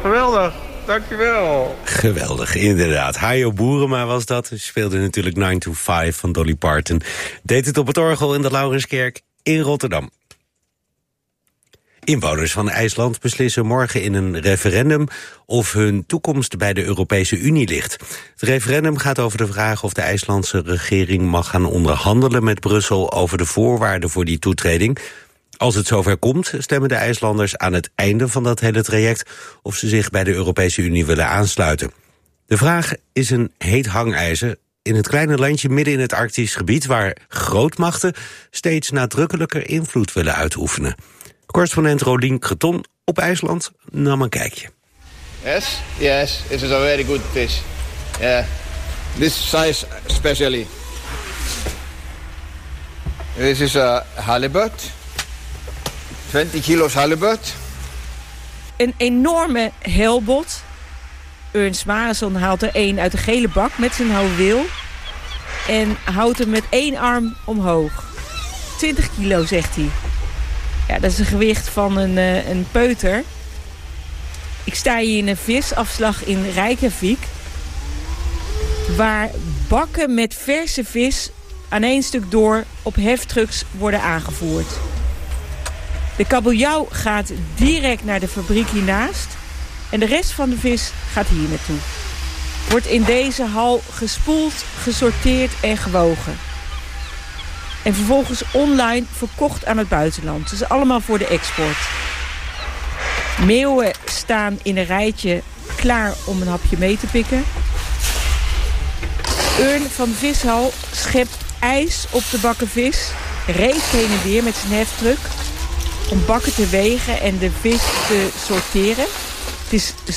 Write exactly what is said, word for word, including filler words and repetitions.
Geweldig. Dankjewel. Geweldig, inderdaad. Hajo Boerema was dat. Ze speelde natuurlijk nine to five van Dolly Parton. Deed het op het orgel in de Laurenskerk in Rotterdam. Inwoners van IJsland beslissen morgen in een referendum of hun toekomst bij de Europese Unie ligt. Het referendum gaat over de vraag of de IJslandse regering mag gaan onderhandelen met Brussel over de voorwaarden voor die toetreding. Als het zover komt, stemmen de IJslanders aan het einde van dat hele traject of ze zich bij de Europese Unie willen aansluiten. De vraag is een heet hangijzer in het kleine landje midden in het Arktisch gebied waar grootmachten steeds nadrukkelijker invloed willen uitoefenen. Correspondent Rolien Creton op IJsland nam een kijkje. Yes, yes, this is a very good fish. Yeah, this size especially. This is a halibut. twintig kilo's halibut. Een enorme helbot. Ernst Marenson haalt er één uit de gele bak met zijn houweel. En houdt hem met één arm omhoog. twintig kilo, zegt hij. Ja, dat is een gewicht van een, uh, een peuter. Ik sta hier in een visafslag in Reykjavik, waar bakken met verse vis aan één stuk door op heftrucks worden aangevoerd. De kabeljauw gaat direct naar de fabriek hiernaast en de rest van de vis gaat hier naartoe. Wordt in deze hal gespoeld, gesorteerd en gewogen. En vervolgens online verkocht aan het buitenland. Dus allemaal voor de export. Meeuwen staan in een rijtje klaar om een hapje mee te pikken. Ern van de vishal schept ijs op de bakken vis. Race heen en weer met zijn heftruck om bakken te wegen en de vis te sorteren. Het is